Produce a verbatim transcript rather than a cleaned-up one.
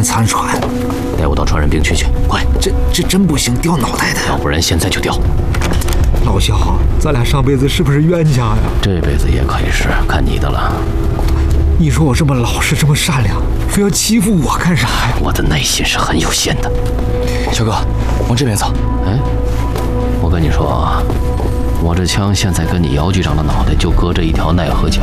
残喘。 带我到传染病区去，快！ 这这真不行，掉脑袋的。 要不然现在就掉。 老肖，咱俩上辈子是不是冤家呀？ 这辈子也可以是，看你的了。 你说我这么老实，这么善良，非要欺负我干啥呀？ 我的耐心是很有限的。 小哥，往这边走。 哎，我跟你说啊，我这枪现在跟你姚局长的脑袋就隔着一条奈何桥。